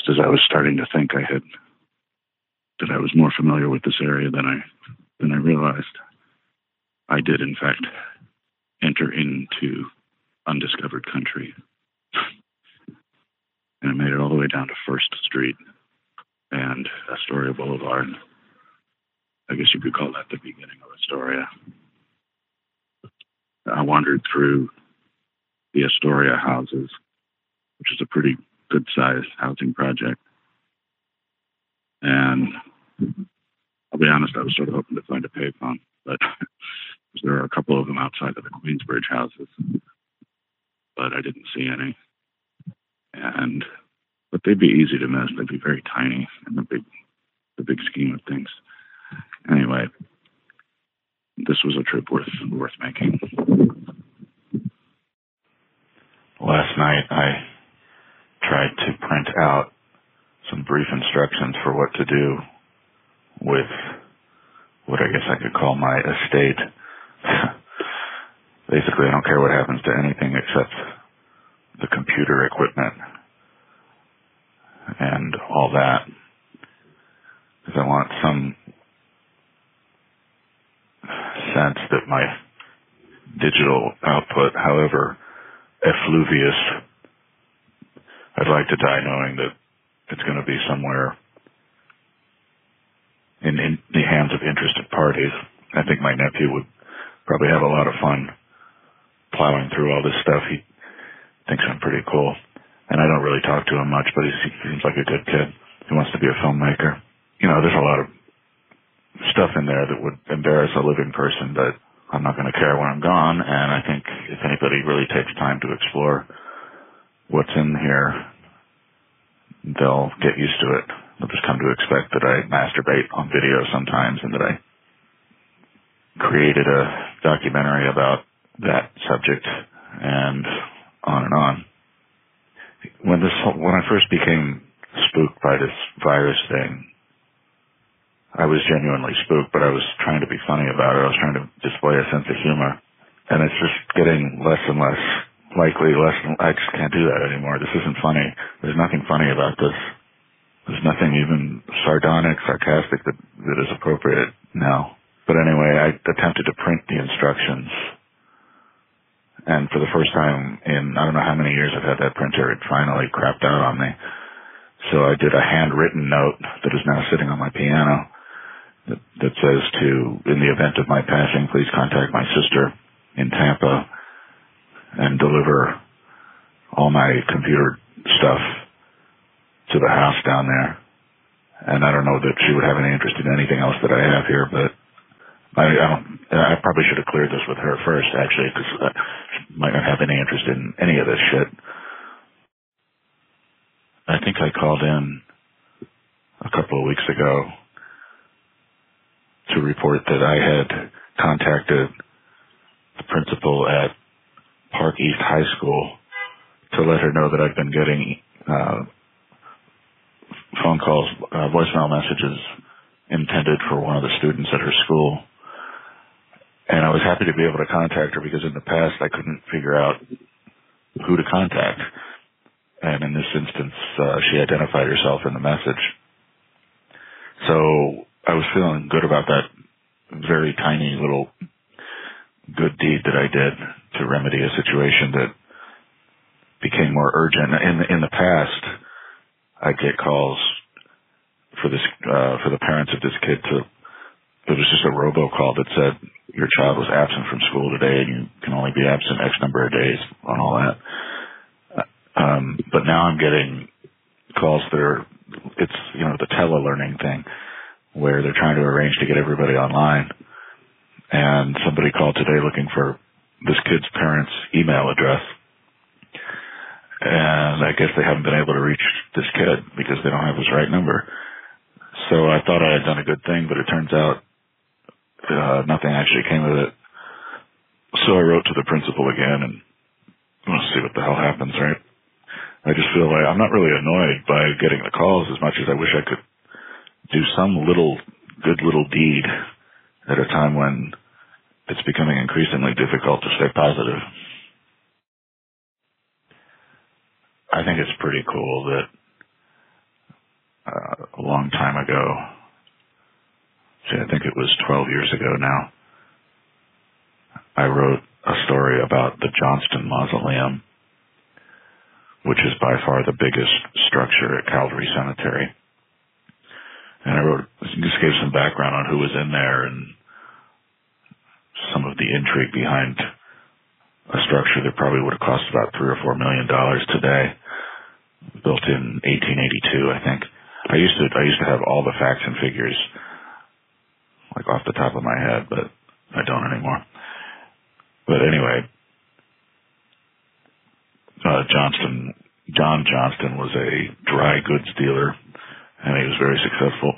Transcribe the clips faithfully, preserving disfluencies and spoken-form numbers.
just as I was starting to think I had, that I was more familiar with this area than I, than I realized, I did in fact enter into undiscovered country. And I made it all the way down to First Street and Astoria Boulevard. I guess you could call that the beginning of Astoria. I wandered through the Astoria houses, which is a pretty good-sized housing project. And I'll be honest, I was sort of hoping to find a payphone, but there are a couple of them outside of the Queensbridge houses, but I didn't see any. And but they'd be easy to miss. They'd be very tiny in the big, the big scheme of things. Anyway, this was a trip worth worth making. Last night, I tried to print out some brief instructions for what to do with what I guess I could call my estate. Basically, I don't care what happens to anything except the computer equipment and all that, because I want some sense that my digital output, however effluvious, I'd like to die knowing that it's going to be somewhere in, in the hands of interested parties. I think my nephew would probably have a lot of fun plowing through all this stuff. He thinks I'm pretty cool. And I don't really talk to him much, but he seems like a good kid. He wants to be a filmmaker. You know, there's a lot of stuff in there that would embarrass a living person, but I'm not going to care when I'm gone. And I think if anybody really takes time to explore what's in here, they'll get used to it. They'll just come to expect that I masturbate on video sometimes and that I created a documentary about that subject and on and on. When this, when I first became spooked by this virus thing, I was genuinely spooked, but I was trying to be funny about it. I was trying to display a sense of humor. And it's just getting less and less likely, less and I just can't do that anymore. This isn't funny. There's nothing funny about this. There's nothing even sardonic, sarcastic that, that is appropriate now. But anyway, I attempted to print the instructions. And for the first time in I don't know how many years I've had that printer, it finally crapped out on me. So I did a handwritten note that is now sitting on my piano that, that says to, in the event of my passing, please contact my sister in Tampa and deliver all my computer stuff to the house down there. And I don't know that she would have any interest in anything else that I have here, but I, I don't. I probably should have cleared this with her first, actually, because uh, she might not have any interest in any of this shit. I think I called in a couple of weeks ago to report that I had contacted the principal at Park East High School to let her know that I'd been getting uh, phone calls, uh, voicemail messages intended for one of the students at her school. And I was happy to be able to contact her because in the past I couldn't figure out who to contact. And in this instance, uh, she identified herself in the message. So I was feeling good about that very tiny little good deed that I did to remedy a situation that became more urgent. In the, in the past, I'd get calls for this uh, for the parents of this kid to. It was just a robocall that said your child was absent from school today and you can only be absent X number of days on all that. Um, but now I'm getting calls that are, it's, you know, the telelearning thing where they're trying to arrange to get everybody online. And somebody called today looking for this kid's parents' email address. And I guess they haven't been able to reach this kid because they don't have his right number. So I thought I had done a good thing, but it turns out Uh, nothing actually came of it. So I wrote to the principal again and we'll see what the hell happens, right? I just feel like I'm not really annoyed by getting the calls as much as I wish I could do some little, good little deed at a time when it's becoming increasingly difficult to stay positive. I think it's pretty cool that long time ago. See, I think it was twelve years ago now. I wrote a story about the Johnston Mausoleum, which is by far the biggest structure at Calvary Cemetery. And I wrote, just gave some background on who was in there and some of the intrigue behind a structure that probably would have cost about three or four million dollars today, built in eighteen eighty-two, I think. I used to I used to have all the facts and figures like off the top of my head, but I don't anymore. But anyway, uh, Johnston, John Johnston was a dry goods dealer, and he was very successful.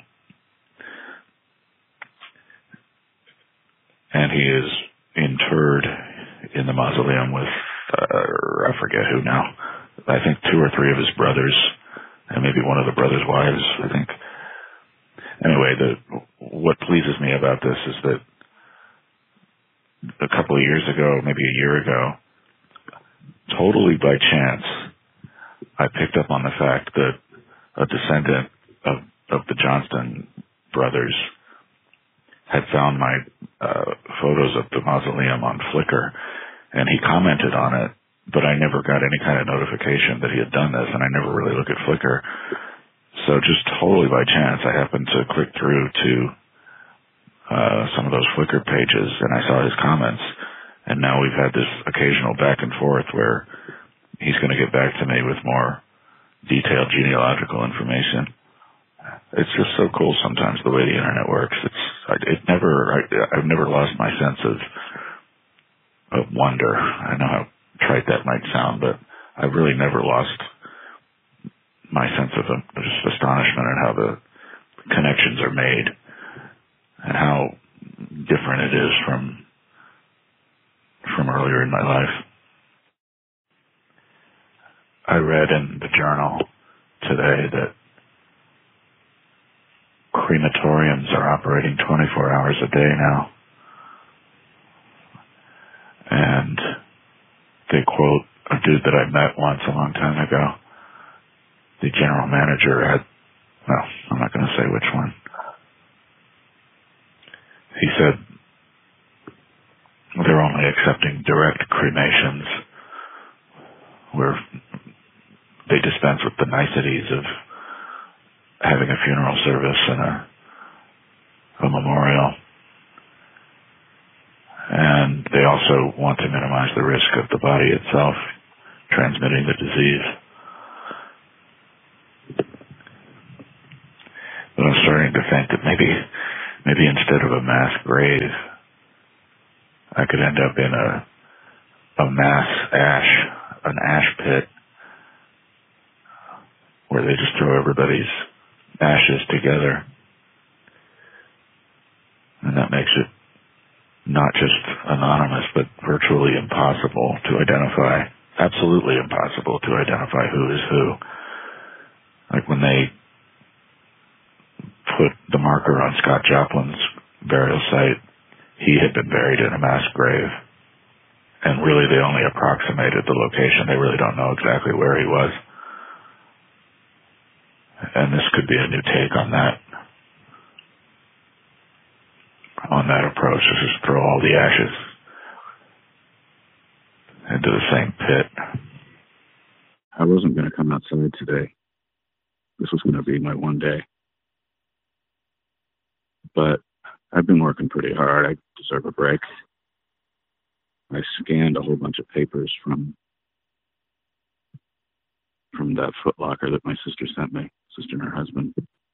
And he is interred in the mausoleum with, uh, I forget who now. I think two or three of his brothers, and maybe one of the brothers' wives, I think. Anyway, the, what pleases me about this is that a couple of years ago, maybe a year ago, totally by chance, I picked up on the fact that a descendant of, of the Johnston brothers had found my uh, photos of the mausoleum on Flickr, and he commented on it, but I never got any kind of notification that he had done this, and I never really look at Flickr. So just totally by chance, I happened to click through to uh, some of those Flickr pages, and I saw his comments, and now we've had this occasional back and forth where he's going to get back to me with more detailed genealogical information. It's just so cool sometimes the way the internet works. It's it never I, I've never lost my sense of of wonder. I know how trite that might sound, but I've really never lost my sense of um, just astonishment at how the connections are made and how different it is from from earlier in my life. I read in the journal today that crematoriums are operating twenty-four hours a day now. And they quote a dude that I met once a long time ago. The general manager at, well, I'm not going to say which one. He said they're only accepting direct cremations where they dispense with the niceties of having a funeral service and a, a memorial. And they also want to minimize the risk of the body itself transmitting the disease. But I'm starting to think that maybe, maybe instead of a mass grave, I could end up in a, a mass ash, an ash pit, where they just throw everybody's ashes together. And that makes it not just anonymous, but virtually impossible to identify, absolutely impossible to identify who is who. Like when they put the marker on Scott Joplin's burial site, he had been buried in a mass grave. And really they only approximated the location. They really don't know exactly where he was. And this could be a new take on that, on that approach. Just throw all the ashes into the same pit. I wasn't going to come outside today. This was going to be my one day. But I've been working pretty hard. I deserve a break. I scanned a whole bunch of papers from from that Foot Locker that my sister sent me, sister and her husband.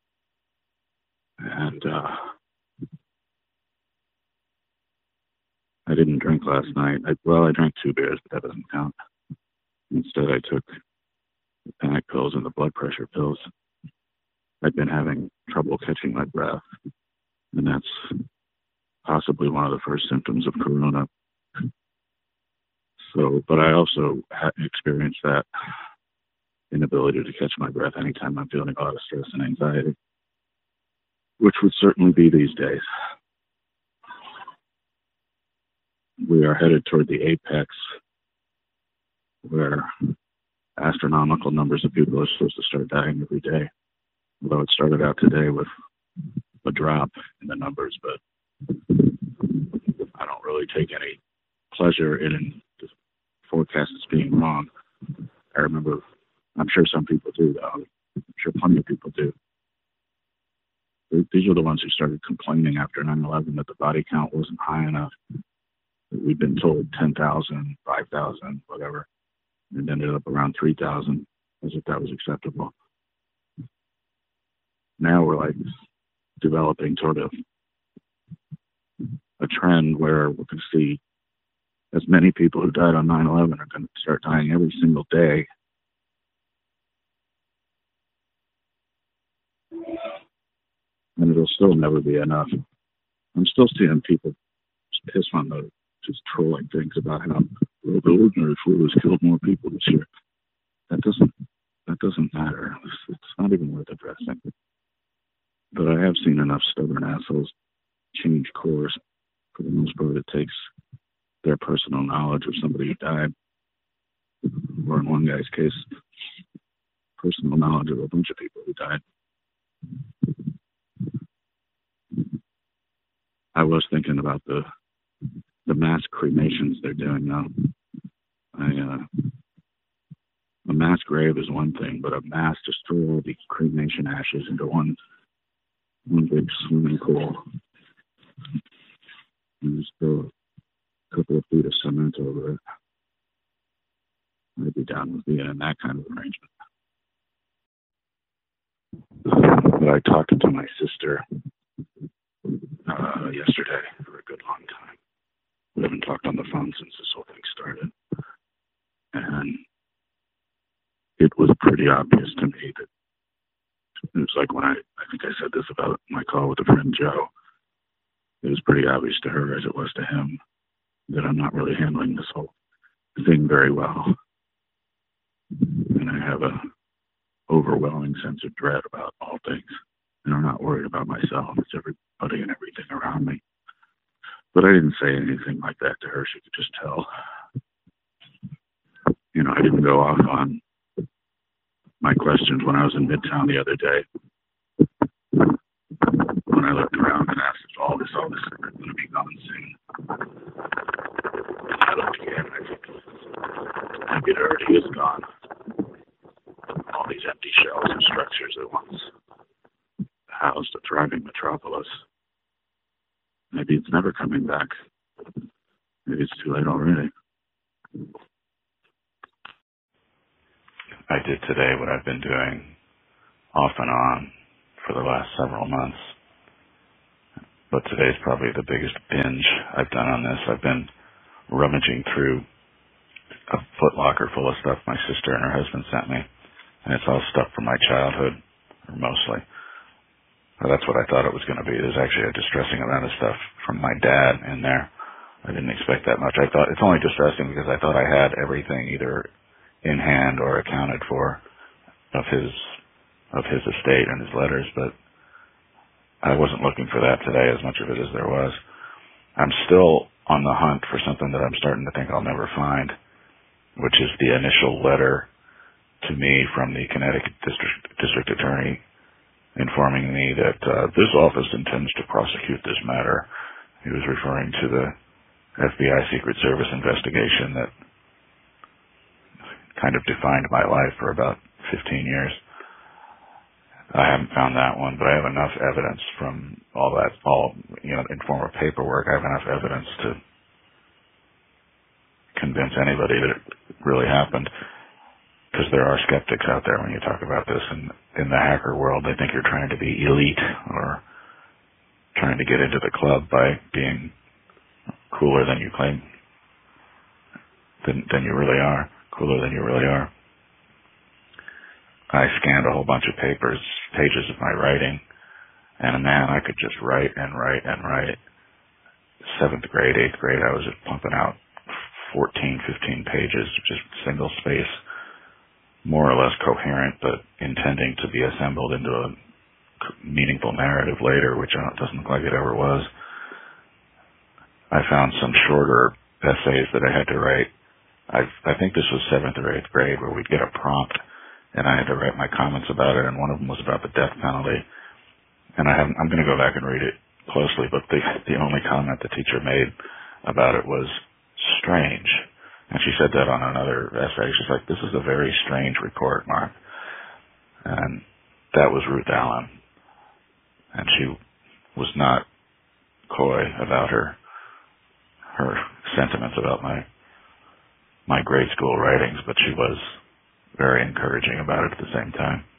And uh, I didn't drink last night. I, well, I drank two beers, but that doesn't count. Instead, I took the panic pills and the blood pressure pills. I'd been having trouble catching my breath, and that's possibly one of the first symptoms of corona. So, but I also had experienced that inability to catch my breath anytime I'm feeling a lot of stress and anxiety, which would certainly be these days. We are headed toward the apex where astronomical numbers of people are supposed to start dying every day. Although it started out today with a drop in the numbers, but I don't really take any pleasure in the forecast as being wrong. I remember, I'm sure some people do, though. I'm sure plenty of people do. These are the ones who started complaining after nine eleven that the body count wasn't high enough. We'd been told ten thousand, five thousand, whatever. It ended up around three thousand, as if that was acceptable. Now we're like developing sort of a trend where we're going to see as many people who died on nine eleven are going to start dying every single day. And it'll still never be enough. I'm still seeing people piss on the just trolling things about how well, the ordinary flu has killed more people this year. That doesn't that doesn't matter. It's, it's not even worth addressing. But I have seen enough stubborn assholes change course. For the most part, it takes their personal knowledge of somebody who died, or in one guy's case, personal knowledge of a bunch of people who died. I was thinking about the the mass cremations they're doing now. I, uh, a mass grave is one thing, but a mass, just throw all the cremation ashes into one one big swimming pool and just throw a couple of feet of cement over it. I'd be down with being in that kind of arrangement. But I talked to my sister uh, yesterday for a good long time. We haven't talked on the phone since this whole thing started. And it was pretty obvious to me that it was like when I, I think I said this about my call with a friend Joe. It was pretty obvious to her as it was to him that I'm not really handling this whole thing very well. And I have a overwhelming sense of dread about all things. And I'm not worried about myself. It's everybody and everything around me. But I didn't say anything like that to her. She could just tell. You know, I didn't go off on my questions when I was in Midtown the other day. When I looked around and asked if all this, all this is going to be gone soon. And I looked again and I think maybe it already is gone. All these empty shells and structures that once housed a thriving metropolis. Maybe it's never coming back. Maybe it's too late already. I did today what I've been doing off and on for the last several months. But today's probably the biggest binge I've done on this. I've been rummaging through a Foot Locker full of stuff my sister and her husband sent me. And it's all stuff from my childhood, or mostly. Well, that's what I thought it was going to be. There's actually a distressing amount of stuff from my dad in there. I didn't expect that much. I thought it's only distressing because I thought I had everything either in hand or accounted for of his of his estate and his letters, but I wasn't looking for that today as much of it as there was. I'm still on the hunt for something that I'm starting to think I'll never find, which is the initial letter to me from the Connecticut District, District Attorney informing me that uh, this office intends to prosecute this matter. He was referring to the F B I Secret Service investigation that kind of defined my life for about fifteen years. I haven't found that one, but I have enough evidence from all that, all, you know, in form of paperwork. I have enough evidence to convince anybody that it really happened. Because there are skeptics out there when you talk about this, and in the hacker world, they think you're trying to be elite or trying to get into the club by being cooler than you claim, than, than you really are, cooler than you really are. I scanned a whole bunch of papers, pages of my writing, and man, I could just write and write and write. Seventh grade, eighth grade, I was just pumping out fourteen, fifteen pages, just single space, more or less coherent, but intending to be assembled into a meaningful narrative later, which doesn't look like it ever was. I found some shorter essays that I had to write. I I think this was seventh or eighth grade, where we'd get a prompt, and I had to write my comments about it, and one of them was about the death penalty. And I haven't, I'm going to go back and read it closely, but the the only comment the teacher made about it was strange. And she said that on another essay. She's like, this is a very strange report, Mark. And that was Ruth Allen. And she was not coy about her her sentiments about my my grade school writings, but she was very encouraging about it at the same time.